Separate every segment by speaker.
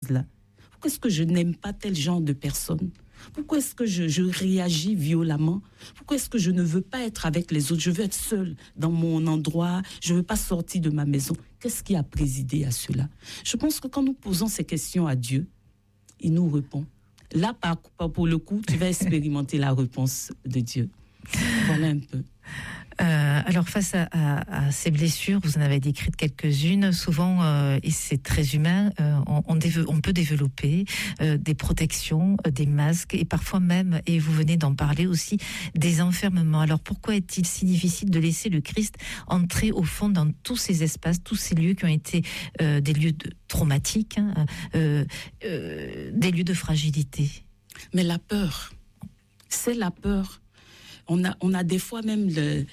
Speaker 1: choses-là? Pourquoi est-ce que je n'aime pas tel genre de personne? Pourquoi est-ce que je réagis violemment? Pourquoi est-ce que je ne veux pas être avec les autres? Je veux être seule dans mon endroit. Je ne veux pas sortir de ma maison. Qu'est-ce qui a présidé à cela? Je pense que quand nous posons ces questions à Dieu, il nous répond. Là, pour le coup, tu vas expérimenter la réponse de Dieu. Voilà un peu.
Speaker 2: Alors face à ces blessures, vous en avez décrites quelques-unes, souvent, et c'est très humain, on peut développer des protections, des masques, et parfois même, et vous venez d'en parler aussi, des enfermements. Alors pourquoi est-il si difficile de laisser le Christ entrer au fond dans tous ces espaces, tous ces lieux qui ont été des lieux traumatiques, des lieux de fragilité?
Speaker 1: Mais la peur, c'est la peur. On a des fois même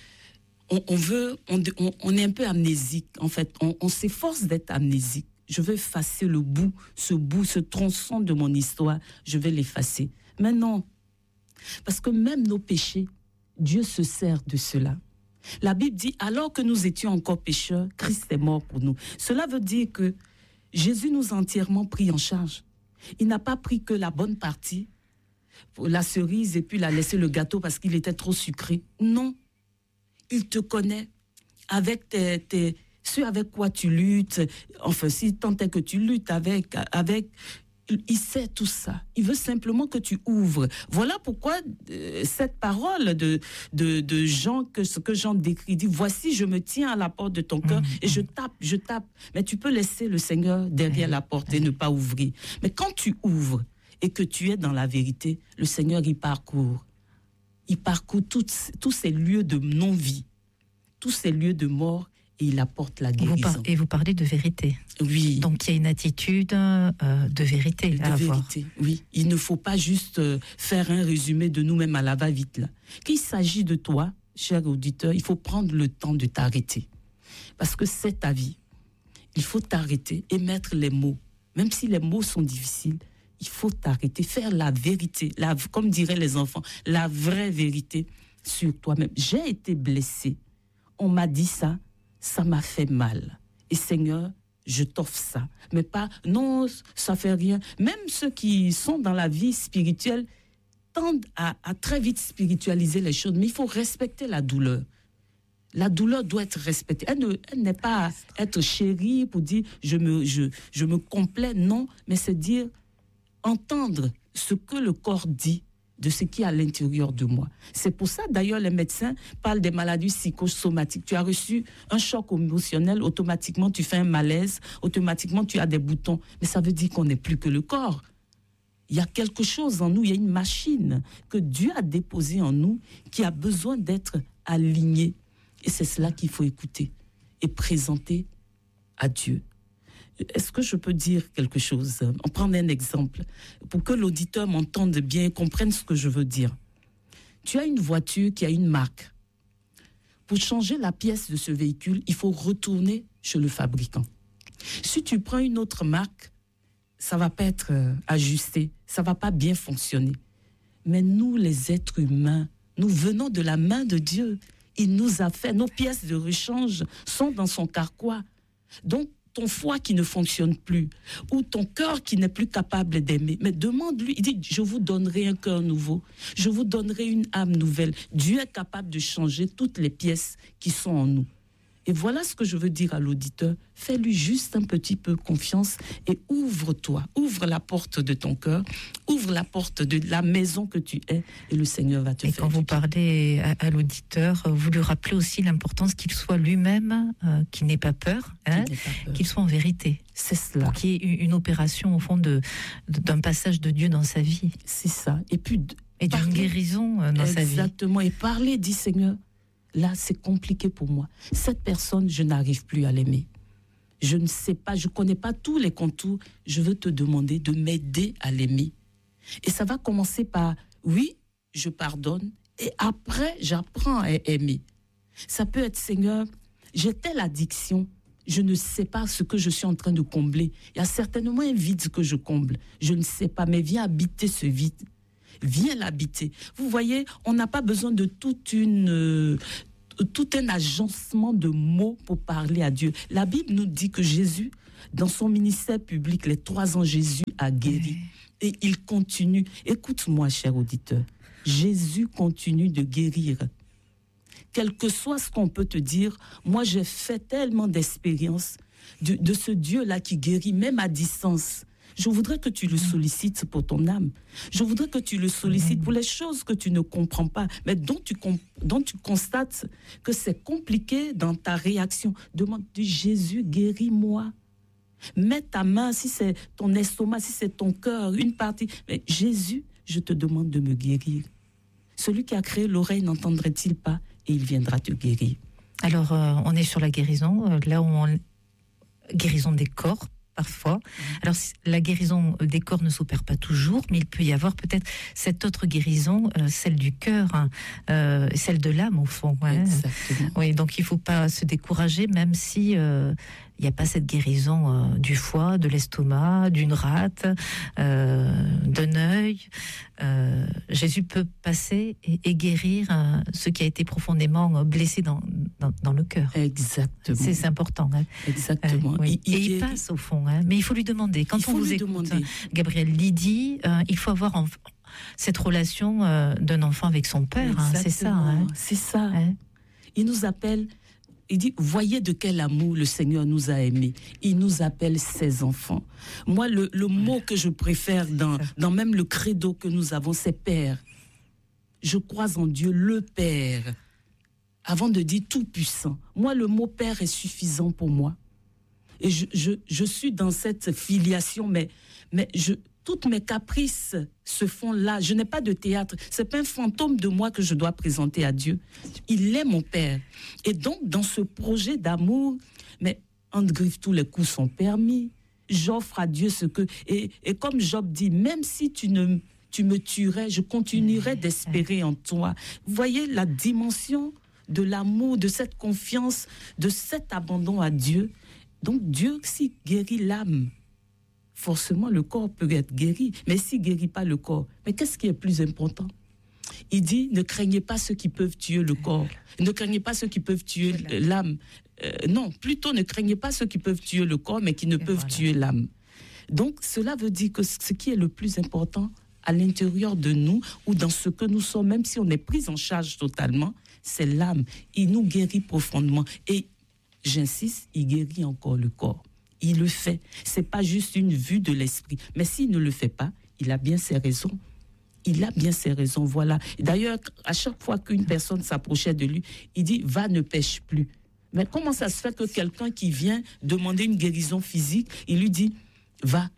Speaker 1: on est un peu amnésique, en fait. On s'efforce d'être amnésique. Je veux effacer ce tronçon de mon histoire. Je vais l'effacer. Mais non. Parce que même nos péchés, Dieu se sert de cela. La Bible dit, alors que nous étions encore pécheurs, Christ est mort pour nous. Cela veut dire que Jésus nous a entièrement pris en charge. Il n'a pas pris que la bonne partie, la cerise, et puis il a laissé le gâteau parce qu'il était trop sucré. Non. Il te connaît avec ce avec quoi tu luttes. Enfin, si tant est que tu luttes avec, il sait tout ça. Il veut simplement que tu ouvres. Voilà pourquoi cette parole de Jean, ce que Jean décrit, dit, voici, je me tiens à la porte de ton cœur et je tape. Mais tu peux laisser le Seigneur derrière la porte et ne pas ouvrir. Mais quand tu ouvres et que tu es dans la vérité, le Seigneur, il parcourt tous ces lieux de non-vie, tous ces lieux de mort, et il apporte la guérison.
Speaker 2: Et vous parlez de vérité.
Speaker 1: Oui.
Speaker 2: Donc il y a une attitude de vérité à avoir.
Speaker 1: Oui. Il ne faut pas juste faire un résumé de nous-mêmes à la va-vite là. Qu'il s'agit de toi, cher auditeur, il faut prendre le temps de t'arrêter. Parce que c'est ta vie. Il faut t'arrêter et mettre les mots. Même si les mots sont difficiles, il faut t'arrêter, faire la vérité, comme diraient les enfants, la vraie vérité sur toi-même. J'ai été blessé. On m'a dit ça, ça m'a fait mal. Et Seigneur, je t'offre ça. Mais pas, non, ça fait rien. Même ceux qui sont dans la vie spirituelle tendent à très vite spiritualiser les choses. Mais il faut respecter la douleur. La douleur doit être respectée. Elle n'est pas être chérie pour dire je me complais. Non, mais c'est dire entendre ce que le corps dit de ce qui est à l'intérieur de moi. C'est pour ça, d'ailleurs, les médecins parlent des maladies psychosomatiques. Tu as reçu un choc émotionnel, automatiquement, tu fais un malaise, automatiquement, tu as des boutons. Mais ça veut dire qu'on n'est plus que le corps. Il y a quelque chose en nous, il y a une machine que Dieu a déposée en nous qui a besoin d'être alignée. Et c'est cela qu'il faut écouter et présenter à Dieu. Est-ce que je peux dire quelque chose? On prend un exemple pour que l'auditeur m'entende bien et comprenne ce que je veux dire. Tu as une voiture qui a une marque. Pour changer la pièce de ce véhicule, il faut retourner chez le fabricant. Si tu prends une autre marque, ça ne va pas être ajusté, ça ne va pas bien fonctionner. Mais nous, les êtres humains, nous venons de la main de Dieu. Il nous a fait, nos pièces de rechange sont dans son carquois. Donc, ton foie qui ne fonctionne plus, ou ton cœur qui n'est plus capable d'aimer. Mais demande-lui, il dit, je vous donnerai un cœur nouveau, je vous donnerai une âme nouvelle. Dieu est capable de changer toutes les pièces qui sont en nous. Et voilà ce que je veux dire à l'auditeur. Fais-lui juste un petit peu confiance et ouvre-toi. Ouvre la porte de ton cœur. Ouvre la porte de la maison que tu es et le Seigneur va te faire.
Speaker 2: Et quand vous parlez à l'auditeur, vous lui rappelez aussi l'importance qu'il soit lui-même, qu'il n'ait pas peur, qu'il soit en vérité.
Speaker 1: C'est cela.
Speaker 2: Pour qu'il y ait une opération au fond d'un passage de Dieu dans sa vie.
Speaker 1: C'est ça. Et puis
Speaker 2: d'une guérison dans sa vie.
Speaker 1: Exactement. Et parler, dit Seigneur, là, c'est compliqué pour moi. Cette personne, je n'arrive plus à l'aimer. Je ne sais pas, je ne connais pas tous les contours. Je veux te demander de m'aider à l'aimer. Et ça va commencer par, oui, je pardonne. Et après, j'apprends à aimer. Ça peut être, Seigneur, j'ai telle addiction. Je ne sais pas ce que je suis en train de combler. Il y a certainement un vide que je comble. Je ne sais pas, mais viens habiter ce vide. Viens l'habiter. Vous voyez, on n'a pas besoin de toute une tout un agencement de mots pour parler à Dieu. La Bible nous dit que Jésus, dans son ministère public, les 3 ans, Jésus a guéri. Et il continue. Écoute-moi, cher auditeur. Jésus continue de guérir. Quel que soit ce qu'on peut te dire, moi j'ai fait tellement d'expériences de ce Dieu-là qui guérit, même à distance. Je voudrais que tu le sollicites pour ton âme. Je voudrais que tu le sollicites pour les choses que tu ne comprends pas, mais dont tu constates que c'est compliqué dans ta réaction. Demande, Jésus, guéris-moi. Mets ta main, si c'est ton estomac, si c'est ton cœur, une partie. Mais Jésus, je te demande de me guérir. Celui qui a créé l'oreille n'entendrait-il pas et il viendra te guérir.
Speaker 2: Alors, on est sur la guérison, là où guérison des corps, parfois. Alors, la guérison des corps ne s'opère pas toujours, mais il peut y avoir peut-être cette autre guérison, celle du cœur, celle de l'âme, au fond. Hein.
Speaker 1: Exactement.
Speaker 2: Oui, donc il ne faut pas se décourager, même si il n'y a pas cette guérison du foie, de l'estomac, d'une rate, d'un œil. Jésus peut passer et guérir ce qui a été profondément blessé dans le cœur.
Speaker 1: Exactement.
Speaker 2: C'est important. Hein.
Speaker 1: Exactement.
Speaker 2: Oui. Il passe au fond, hein. Mais il faut lui demander. Quand on vous écoute, Gabrielle Lydie, il faut avoir cette relation d'un enfant avec son père. Hein. C'est ça. Hein.
Speaker 1: C'est ça.
Speaker 2: Hein.
Speaker 1: Il nous appelle. Il dit, voyez de quel amour le Seigneur nous a aimés. Il nous appelle ses enfants. Moi, le mot que je préfère dans même le credo que nous avons, c'est Père. Je crois en Dieu, le Père. Avant de dire tout-puissant. Moi, le mot Père est suffisant pour moi. Et je suis dans cette filiation, mais toutes mes caprices se font là. Je n'ai pas de théâtre. Ce n'est pas un fantôme de moi que je dois présenter à Dieu. Il est mon Père. Et donc, dans ce projet d'amour, mais entre griffes, tous les coups sont permis. J'offre à Dieu ce que... Et comme Job dit, même si tu me tuerais, je continuerai d'espérer en toi. Vous voyez la dimension de l'amour, de cette confiance, de cet abandon à Dieu. Donc, Dieu, s'il guérit l'âme, forcément, le corps peut être guéri. Mais s'il ne guérit pas le corps, mais qu'est-ce qui est plus important? Il dit, ne craignez pas ceux qui peuvent tuer le corps. Ne craignez pas ceux qui peuvent tuer l'âme. Non, plutôt ne craignez pas ceux qui peuvent tuer le corps, mais qui ne peuvent tuer l'âme. Donc, cela veut dire que ce qui est le plus important à l'intérieur de nous, ou dans ce que nous sommes, même si on est pris en charge totalement, c'est l'âme. Il nous guérit profondément. Et, j'insiste, il guérit encore le corps. Il le fait. Ce n'est pas juste une vue de l'esprit. Mais s'il ne le fait pas, il a bien ses raisons. Il a bien ses raisons, voilà. D'ailleurs, à chaque fois qu'une personne s'approchait de lui, il dit « va, ne pêche plus ». Mais comment ça se fait que quelqu'un qui vient demander une guérison physique, il lui dit « va,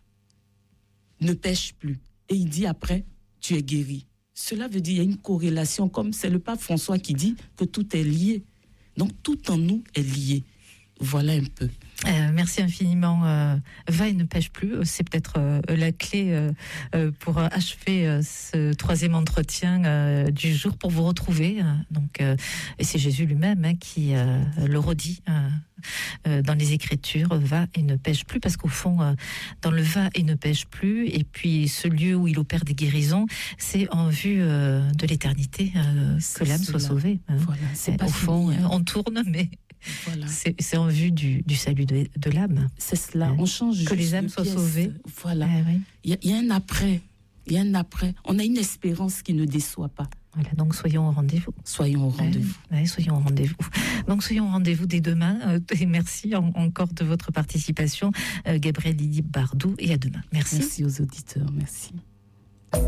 Speaker 1: ne pêche plus ». Et il dit après « tu es guéri ». Cela veut dire qu'il y a une corrélation, comme c'est le pape François qui dit que tout est lié. Donc tout en nous est lié. Voilà un peu.
Speaker 2: Merci infiniment. Va et ne pêche plus. C'est peut-être la clé pour achever ce 3e entretien du jour, pour vous retrouver. Donc, et c'est Jésus lui-même qui le redit dans les Écritures, va et ne pêche plus, parce qu'au fond, dans le va et ne pêche plus, et puis ce lieu où il opère des guérisons, c'est en vue de l'éternité que l'âme soit sauvée.
Speaker 1: Voilà, c'est pas
Speaker 2: au fond, on tourne, mais... Voilà. C'est en vue du salut de l'âme.
Speaker 1: C'est cela, on change.
Speaker 2: Que les âmes soient sauvées.
Speaker 1: Voilà. Il y a un après. Il y a un après. On a une espérance qui ne déçoit pas.
Speaker 2: Voilà, donc soyons au rendez-vous.
Speaker 1: Soyons au rendez-vous.
Speaker 2: Soyons au rendez-vous. Donc soyons au rendez-vous dès demain. Et merci encore de votre participation, Gabrielle Lydie Bardou. Et à demain. Merci.
Speaker 1: Merci aux auditeurs. Merci.